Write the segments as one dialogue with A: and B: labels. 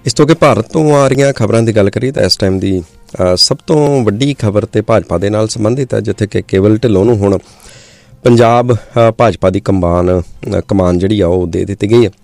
A: ਇਸ ਤੋਂ ਕਿ ਭਾਰਤ ਤੋਂ ਆ ਰਹੀਆਂ ਖਬਰਾਂ ਦੀ ਗੱਲ ਕਰੀਏ ਤਾਂ ਇਸ ਟਾਈਮ ਦੀ ਸਭ ਤੋਂ ਵੱਡੀ ਖਬਰ ਤੇ ਭਾਜਪਾ ਦੇ ਨਾਲ ਸੰਬੰਧਿਤ ਹੈ, ਜਿੱਥੇ ਕਿ ਕੇਵਲ ਢਿੱਲੋਂ ਨੂੰ ਹੁਣ ਪੰਜਾਬ ਭਾਜਪਾ ਦੀ ਕਮਾਨ ਜਿਹੜੀ ਆ ਉਹ ਦੇ ਦਿੱਤੀ ਗਈ ਹੈ।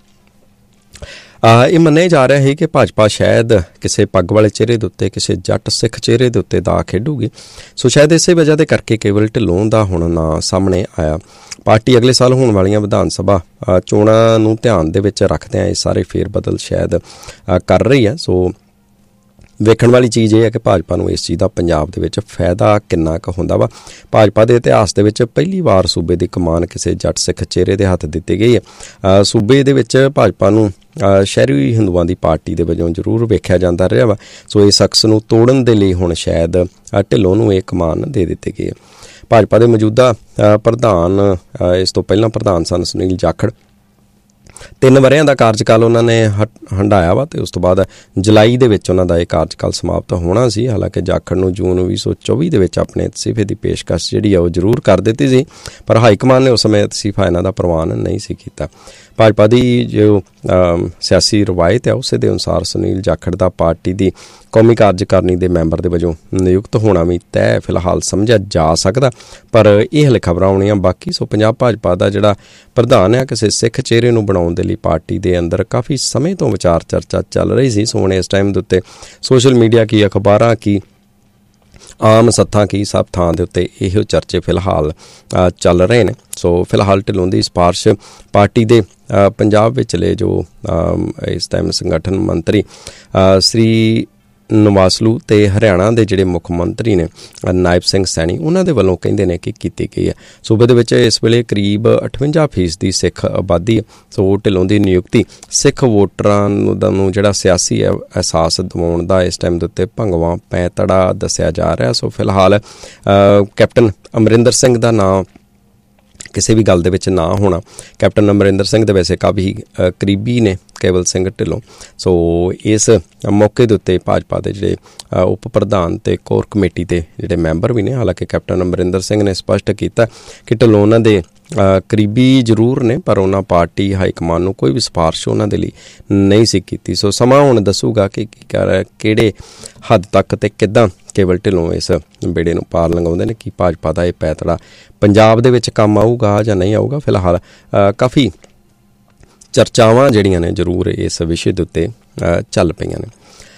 A: ਇਹ ਮੰਨਿਆ ਜਾ ਰਿਹਾ ਹੈ ਕਿ ਭਾਜਪਾ ਸ਼ਾਇਦ ਕਿਸੇ ਪੱਗ ਵਾਲੇ ਚਿਹਰੇ ਦੇ ਉੱਤੇ, ਕਿਸੇ ਜੱਟ ਸਿੱਖ ਚਿਹਰੇ ਦੇ ਉੱਤੇ ਦਾ ਖੇਡੂਗੀ। ਸੋ ਸ਼ਾਇਦ ਇਸੇ ਵਜ੍ਹਾ ਦੇ ਕਰਕੇ ਕੇਵਲ ਢਿੱਲੋਂ ਦਾ ਹੁਣ ਨਾਂ ਸਾਹਮਣੇ ਆਇਆ। ਪਾਰਟੀ ਅਗਲੇ ਸਾਲ ਹੋਣ ਵਾਲੀਆਂ ਵਿਧਾਨ ਸਭਾ ਚੋਣਾਂ ਨੂੰ ਧਿਆਨ ਦੇ ਵਿੱਚ ਰੱਖਦਿਆਂ ਇਹ ਸਾਰੇ ਫੇਰ ਬਦਲ ਸ਼ਾਇਦ ਕਰ ਰਹੀ ਹੈ। ਸੋ ਵੇਖਣ ਵਾਲੀ ਚੀਜ਼ ਇਹ ਹੈ ਕਿ ਭਾਜਪਾ ਨੂੰ ਇਸ ਚੀਜ਼ ਦਾ ਪੰਜਾਬ ਦੇ ਵਿੱਚ ਫਾਇਦਾ ਕਿੰਨਾ ਕੁ ਹੁੰਦਾ ਵਾ। ਭਾਜਪਾ ਦੇ ਇਤਿਹਾਸ ਦੇ ਵਿੱਚ ਪਹਿਲੀ ਵਾਰ ਸੂਬੇ ਦੀ ਕਮਾਨ ਕਿਸੇ ਜੱਟ ਸਿੱਖ ਚਿਹਰੇ ਦੇ ਹੱਥ ਦਿੱਤੀ ਗਈ ਹੈ। ਸੂਬੇ ਦੇ ਵਿੱਚ ਭਾਜਪਾ ਨੂੰ ਸ਼ਹਿਰੀ ਹਿੰਦੂਆਂ ਦੀ ਪਾਰਟੀ ਦੇ ਵਜੋਂ ਜ਼ਰੂਰ ਵੇਖਿਆ ਜਾਂਦਾ ਰਿਹਾ ਵਾ। ਸੋ ਇਸ ਅਕਸ ਨੂੰ ਤੋੜਨ ਦੇ ਲਈ ਹੁਣ ਸ਼ਾਇਦ ਢਿੱਲੋਂ ਨੂੰ ਇਹ ਕਮਾਨ ਦੇ ਦਿੱਤੀ ਗਈ ਹੈ। ਭਾਜਪਾ ਦੇ ਮੌਜੂਦਾ ਪ੍ਰਧਾਨ, ਇਸ ਤੋਂ ਪਹਿਲਾਂ ਪ੍ਰਧਾਨ ਸਨ ਸੁਨੀਲ ਜਾਖੜ, 3 ਵਰ੍ਹਿਆਂ ਦਾ ਕਾਰਜਕਾਲ ਉਹਨਾਂ ਨੇ ਹੰਢਾਇਆ ਵਾ ਅਤੇ ਉਸ ਤੋਂ ਬਾਅਦ ਜੁਲਾਈ ਦੇ ਵਿੱਚ ਉਹਨਾਂ ਦਾ ਇਹ ਕਾਰਜਕਾਲ ਸਮਾਪਤ ਹੋਣਾ ਸੀ। ਹਾਲਾਂਕਿ ਜਾਖੜ ਨੂੰ ਜੂਨ 2024 ਦੇ ਵਿੱਚ ਆਪਣੇ ਅਸਤੀਫੇ ਦੀ ਪੇਸ਼ਕਸ਼ ਜਿਹੜੀ ਆ ਉਹ ਜ਼ਰੂਰ ਕਰ ਦਿੱਤੀ ਸੀ, ਪਰ ਹਾਈਕਮਾਨ ਨੇ ਉਸ ਸਮੇਂ ਅਸਤੀਫਾ ਇਹਨਾਂ ਦਾ ਪ੍ਰਵਾਨ ਨਹੀਂ ਸੀ ਕੀਤਾ। ਭਾਜਪਾ ਦੀ ਜੋ ਸਿਆਸੀ ਰਵਾਇਤ ਹੈ ਉਸੇ ਦੇ ਅਨੁਸਾਰ ਸੁਨੀਲ ਜਾਖੜ ਦਾ ਪਾਰਟੀ ਦੀ ਕੌਮੀ ਕਾਰਜਕਾਰਨੀ ਦੇ ਮੈਂਬਰ ਦੇ ਵਜੋਂ ਨਿਯੁਕਤ ਹੋਣਾ ਵੀ ਤੈਅ ਫਿਲਹਾਲ ਸਮਝਿਆ ਜਾ ਸਕਦਾ, ਪਰ ਇਹ ਹਲੇ ਖਬਰਾਂ ਆਉਣੀਆਂ ਬਾਕੀ। ਸੋ ਪੰਜਾਬ ਭਾਜਪਾ ਦਾ ਜਿਹੜਾ ਪ੍ਰਧਾਨ ਹੈ, ਕਿਸੇ ਸਿੱਖ ਚਿਹਰੇ ਨੂੰ ਬਣਾਉਣ ਦੇ ਲਈ ਪਾਰਟੀ ਦੇ ਅੰਦਰ ਕਾਫੀ ਸਮੇਂ ਤੋਂ ਵਿਚਾਰ ਚਰਚਾ ਚੱਲ ਰਹੀ ਸੀ। ਸੋ ਹੁਣ ਇਸ ਟਾਈਮ ਦੇ ਉੱਤੇ ਸੋਸ਼ਲ ਮੀਡੀਆ ਕੀ, ਅਖਬਾਰਾਂ ਕੀ, ਆਮ ਸੱਥਾਂ ਕੀ, ਸਭ ਥਾਂ ਦੇ ਉੱਤੇ ਇਹੋ ਚਰਚੇ ਫਿਲਹਾਲ ਚੱਲ ਰਹੇ ਨੇ। ਸੋ ਫਿਲਹਾਲ ਢਿੱਲੋਂ ਦੀ ਸਿਫਾਰਿਸ਼ ਪਾਰਟੀ ਦੇ ਪੰਜਾਬ ਵਿਚਲੇ ਜੋ ਇਸ ਟਾਈਮ ਸੰਗਠਨ ਮੰਤਰੀ ਸ੍ਰੀ ਨਵਾਸਲੂ ਅਤੇ ਹਰਿਆਣਾ ਦੇ ਜਿਹੜੇ ਮੁੱਖ ਮੰਤਰੀ ਨੇ ਨਾਇਬ ਸਿੰਘ ਸੈਣੀ, ਉਹਨਾਂ ਦੇ ਵੱਲੋਂ ਕਹਿੰਦੇ ਨੇ ਕਿ ਕੀਤੀ ਗਈ ਹੈ। ਸੂਬੇ ਦੇ ਵਿੱਚ ਇਸ ਵੇਲੇ ਕਰੀਬ 58% ਸਿੱਖ ਆਬਾਦੀ ਹੈ। ਸੋ ਢਿੱਲੋਂ ਦੀ ਨਿਯੁਕਤੀ ਸਿੱਖ ਵੋਟਰਾਂ ਨੂੰ ਜਿਹੜਾ ਸਿਆਸੀ ਅਹਿਸਾਸ ਦਿਵਾਉਣ ਦਾ ਇਸ ਟਾਈਮ ਦੇ ਉੱਤੇ ਭੰਗਵਾਂ ਪੈਂਤੜਾ ਦੱਸਿਆ ਜਾ ਰਿਹਾ। ਸੋ ਫਿਲਹਾਲ ਕੈਪਟਨ ਅਮਰਿੰਦਰ ਸਿੰਘ ਦਾ ਨਾਂ ਕਿਸੇ ਵੀ ਗੱਲ ਦੇ ਵਿੱਚ ਨਾ ਹੋਣਾ। ਕੈਪਟਨ ਅਮਰਿੰਦਰ ਸਿੰਘ ਦੇ ਵੈਸੇ ਕਾਫੀ ਕਰੀਬੀ ਨੇ ਕੇਵਲ ਸਿੰਘ ਢਿੱਲੋਂ। ਸੋ ਇਸ ਮੌਕੇ ਦੇ ਉੱਤੇ ਭਾਜਪਾ ਦੇ ਜਿਹੜੇ ਉਪ ਪ੍ਰਧਾਨ ਅਤੇ ਕੋਰ ਕਮੇਟੀ ਦੇ ਜਿਹੜੇ ਮੈਂਬਰ ਵੀ ਨੇ, ਹਾਲਾਂਕਿ ਕੈਪਟਨ ਅਮਰਿੰਦਰ ਸਿੰਘ ਨੇ ਸਪਸ਼ਟ ਕੀਤਾ ਕਿ ਢਿੱਲੋਂ ਉਹਨਾਂ ਦੇ ਕਰੀਬੀ ਜ਼ਰੂਰ ਨੇ, ਪਰ ਉਹਨਾਂ ਪਾਰਟੀ ਹਾਈਕਮਾਨ ਨੂੰ ਕੋਈ ਵੀ ਸਿਫਾਰਿਸ਼ ਉਹਨਾਂ ਦੇ ਲਈ ਨਹੀਂ ਸੀ ਕੀਤੀ। ਸੋ ਸਮਾਂ ਹੁਣ ਦੱਸੂਗਾ ਕਿ ਕਿਹੜੇ ਹੱਦ ਤੱਕ ਅਤੇ ਕਿੱਦਾਂ ਕੇਵਲ ਢਿੱਲੋਂ ਇਸ ਬੇੜੇ ਨੂੰ ਪਾਰ ਲੰਘਾਉਂਦੇ ਨੇ, ਕਿ ਭਾਜਪਾ ਦਾ ਇਹ ਪੈਂਤੜਾ ਪੰਜਾਬ ਦੇ ਵਿੱਚ ਕੰਮ ਆਊਗਾ ਜਾਂ ਨਹੀਂ ਆਊਗਾ। ਫਿਲਹਾਲ ਕਾਫੀ ਚਰਚਾਵਾਂ ਜਿਹੜੀਆਂ ਨੇ ਜ਼ਰੂਰ ਇਸ ਵਿਸ਼ੇ ਦੇ ਉੱਤੇ ਚੱਲ ਪਈਆਂ ਨੇ।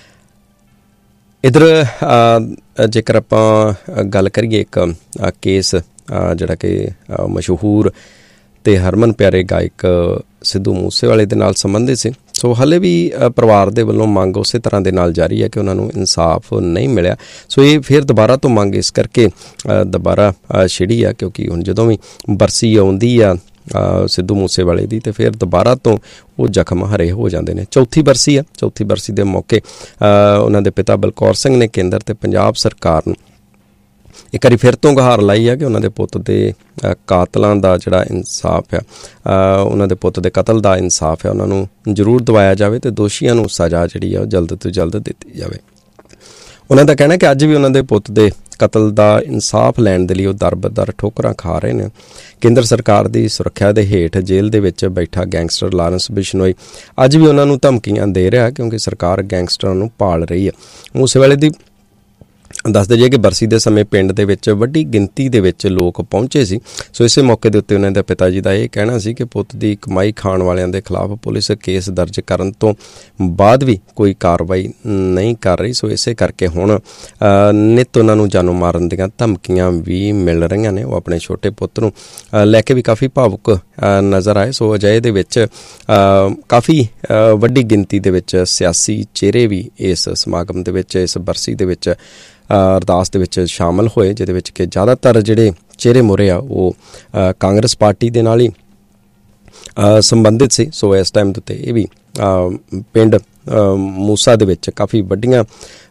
A: ਇੱਧਰ ਜੇਕਰ ਆਪਾਂ ਗੱਲ ਕਰੀਏ ਇੱਕ ਕੇਸ ਜਿਹੜਾ ਕਿ ਮਸ਼ਹੂਰ ਅਤੇ ਹਰਮਨ ਪਿਆਰੇ ਗਾਇਕ ਸਿੱਧੂ ਮੂਸੇਵਾਲੇ ਦੇ ਨਾਲ ਸੰਬੰਧਿਤ ਸੀ। ਸੋ ਹਾਲੇ ਵੀ ਪਰਿਵਾਰ ਦੇ ਵੱਲੋਂ ਮੰਗ ਉਸੇ ਤਰ੍ਹਾਂ ਦੇ ਨਾਲ ਜਾਰੀ ਹੈ ਕਿ ਉਹਨਾਂ ਨੂੰ ਇਨਸਾਫ ਨਹੀਂ ਮਿਲਿਆ। ਸੋ ਇਹ ਫਿਰ ਦੁਬਾਰਾ ਤੋਂ ਮੰਗ ਇਸ ਕਰਕੇ ਦੁਬਾਰਾ ਛਿੜੀ ਆ ਕਿਉਂਕਿ ਹੁਣ ਜਦੋਂ ਵੀ ਬਰਸੀ ਆਉਂਦੀ ਆ ਸਿੱਧੂ ਮੂਸੇਵਾਲੇ ਦੀ, ਅਤੇ ਫਿਰ ਦੁਬਾਰਾ ਤੋਂ ਉਹ ਜ਼ਖਮ ਹਰੇ ਹੋ ਜਾਂਦੇ ਨੇ। ਚੌਥੀ ਬਰਸੀ ਦੇ ਮੌਕੇ ਉਹਨਾਂ ਦੇ ਪਿਤਾ ਬਲਕੌਰ ਸਿੰਘ ਨੇ ਕੇਂਦਰ ਅਤੇ ਪੰਜਾਬ ਸਰਕਾਰ ਨੂੰ ਇੱਕ ਵਾਰੀ ਫਿਰ ਤੋਂ ਗੁਹਾਰ ਲਾਈ ਹੈ ਕਿ ਉਹਨਾਂ ਦੇ ਪੁੱਤ ਦੇ ਕਾਤਲਾਂ ਦਾ ਜਿਹੜਾ ਇਨਸਾਫ ਆ, ਉਹਨਾਂ ਦੇ ਪੁੱਤ ਦੇ ਕਤਲ ਦਾ ਇਨਸਾਫ ਹੈ, ਉਹਨਾਂ ਨੂੰ ਜ਼ਰੂਰ ਦਿਵਾਇਆ ਜਾਵੇ ਅਤੇ ਦੋਸ਼ੀਆਂ ਨੂੰ ਸਜ਼ਾ ਜਿਹੜੀ ਆ ਉਹ ਜਲਦ ਤੋਂ ਜਲਦ ਦਿੱਤੀ ਜਾਵੇ। ਉਹਨਾਂ ਦਾ ਕਹਿਣਾ ਕਿ ਅੱਜ ਵੀ ਉਹਨਾਂ ਦੇ ਪੁੱਤ ਦੇ ਕਤਲ ਦਾ ਇਨਸਾਫ ਲੈਣ ਦੇ ਲਈ ਉਹ ਦਰ-ਬਦਰ ਠੋਕਰਾਂ ਖਾ ਰਹੇ ਨੇ। ਕੇਂਦਰ ਸਰਕਾਰ ਦੀ ਸੁਰੱਖਿਆ ਦੇ ਹੇਠ ਜੇਲ੍ਹ ਦੇ ਵਿੱਚ ਬੈਠਾ ਗੈਂਗਸਟਰ ਲਾਰੈਂਸ ਬਿਸ਼ਨੋਈ ਅੱਜ ਵੀ ਉਹਨਾਂ ਨੂੰ ਧਮਕੀਆਂ ਦੇ ਰਿਹਾ ਕਿਉਂਕਿ ਸਰਕਾਰ ਗੈਂਗਸਟਰਾਂ ਨੂੰ ਭਾਲ ਰਹੀ ਹੈ। ਮੂਸੇਵਾਲੇ ਦੀ ਦੱਸਦੇ ਜੇ ਕਿ ਬਰਸੀ ਦੇ ਸਮੇਂ ਪਿੰਡ ਦੇ ਵਿੱਚ ਵੱਡੀ ਗਿਣਤੀ ਦੇ ਵਿੱਚ ਲੋਕ ਪਹੁੰਚੇ ਸੀ। ਸੋ ਇਸੇ ਮੌਕੇ ਦੇ ਉੱਤੇ ਉਹਨਾਂ ਦੇ ਪਿਤਾ ਜੀ ਦਾ ਇਹ ਕਹਿਣਾ ਸੀ ਕਿ ਪੁੱਤ ਦੀ ਕਮਾਈ ਖਾਣ ਵਾਲਿਆਂ ਦੇ ਖਿਲਾਫ ਪੁਲਿਸ ਕੇਸ ਦਰਜ ਕਰਨ ਤੋਂ ਬਾਅਦ ਵੀ ਕੋਈ ਕਾਰਵਾਈ ਨਹੀਂ ਕਰ ਰਹੀ। ਸੋ ਇਸੇ ਕਰਕੇ ਹੁਣ ਨਿੱਤ ਉਹਨਾਂ ਨੂੰ ਜਾਨੋਂ ਮਾਰਨ ਦੀਆਂ ਧਮਕੀਆਂ ਵੀ ਮਿਲ ਰਹੀਆਂ ਨੇ। ਉਹ ਆਪਣੇ ਛੋਟੇ ਪੁੱਤ ਨੂੰ ਲੈ ਕੇ ਵੀ ਕਾਫੀ ਭਾਵੁਕ ਨਜ਼ਰ ਆਏ। ਸੋ ਅਜਿਹੇ ਦੇ ਵਿੱਚ ਕਾਫੀ ਵੱਡੀ ਗਿਣਤੀ ਦੇ ਵਿੱਚ ਸਿਆਸੀ ਚਿਹਰੇ ਵੀ ਇਸ ਸਮਾਗਮ ਦੇ ਵਿੱਚ, ਇਸ ਬਰਸੀ ਦੇ ਵਿੱਚ, ਅਰਦਾਸ ਦੇ ਵਿੱਚ ਸ਼ਾਮਲ ਹੋਏ, ਜਿਹਦੇ ਵਿੱਚ ਕਿ ਜ਼ਿਆਦਾਤਰ ਜਿਹੜੇ ਚਿਹਰੇ ਮੋਹਰੇ ਆ ਉਹ ਕਾਂਗਰਸ ਪਾਰਟੀ ਦੇ ਨਾਲ ਹੀ ਸੰਬੰਧਿਤ ਸੀ। ਸੋ ਇਸ ਟਾਈਮ ਦੇ ਉੱਤੇ ਇਹ ਵੀ ਪਿੰਡ ਮੂਸਾ ਦੇ ਵਿੱਚ ਕਾਫੀ ਵੱਡੀਆਂ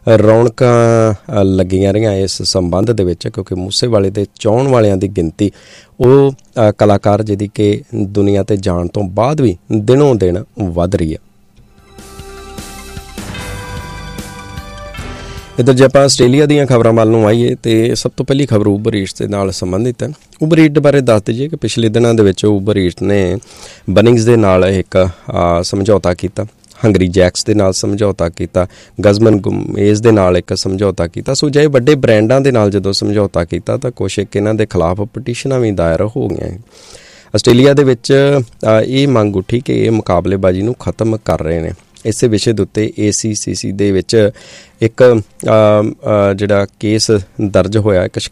A: ਰੌਣਕਾਂ ਲੱਗੀਆਂ ਰਹੀਆਂ ਇਸ ਸੰਬੰਧ ਦੇ ਵਿੱਚ, ਕਿਉਂਕਿ ਮੂਸੇਵਾਲੇ ਦੇ ਚਾਹੁਣ ਵਾਲਿਆਂ ਦੀ ਗਿਣਤੀ ਉਹ ਕਲਾਕਾਰ ਜਿਹਦੀ ਕਿ ਦੁਨੀਆ 'ਤੇ ਜਾਣ ਤੋਂ ਬਾਅਦ ਵੀ ਦਿਨੋਂ ਦਿਨ ਵੱਧ ਰਹੀ ਹੈ। ਇੱਧਰ ਜੇ ਆਪਾਂ ਆਸਟ੍ਰੇਲੀਆ ਦੀਆਂ ਖਬਰਾਂ ਵੱਲ ਨੂੰ ਆਈਏ ਤੇ ਸਭ ਤੋਂ ਪਹਿਲੀ ਖਬਰ ਉਬਰ ਈਟਸ ਦੇ ਨਾਲ ਸੰਬੰਧਿਤ ਹੈ। ਉਬਰ ਈਟ ਬਾਰੇ ਦੱਸ ਦਈਏ ਕਿ ਪਿਛਲੇ ਦਿਨਾਂ ਦੇ ਵਿੱਚ ਉਬਰ ਈਟਸ ਨੇ ਬਨਿੰਗਸ ਦੇ ਨਾਲ ਇੱਕ ਸਮਝੌਤਾ ਕੀਤਾ, ਹੰਗਰੀ ਜੈਕਸ ਦੇ ਨਾਲ ਸਮਝੌਤਾ ਕੀਤਾ, ਗਜ਼ਮਨ ਗੁਮੇਜ਼ ਦੇ ਨਾਲ ਇੱਕ ਸਮਝੌਤਾ ਕੀਤਾ। ਸੋ ਜੇ ਵੱਡੇ ਬ੍ਰਾਂਡਾਂ ਦੇ ਨਾਲ ਜਦੋਂ ਸਮਝੌਤਾ ਕੀਤਾ ਤਾਂ ਕੁਛ ਇੱਕ ਇਹਨਾਂ ਦੇ ਖਿਲਾਫ ਪਟੀਸ਼ਨਾਂ ਵੀ ਦਾਇਰ ਹੋ ਗਈਆਂ। ਆਸਟ੍ਰੇਲੀਆ ਦੇ ਵਿੱਚ ਇਹ ਮੰਗ ਉੱਠੀ ਕਿ ਇਹ ਮੁਕਾਬਲੇਬਾਜ਼ੀ ਨੂੰ ਖਤਮ ਕਰ ਰਹੇ ਨੇ। ਇਸੇ ਵਿਸ਼ੇ ਦੇ ਉੱਤੇ ACCC ਦੇ ਵਿੱਚ ਇੱਕ ਜਿਹੜਾ ਕੇਸ ਦਰਜ ਹੋਇਆ, ਇੱਕ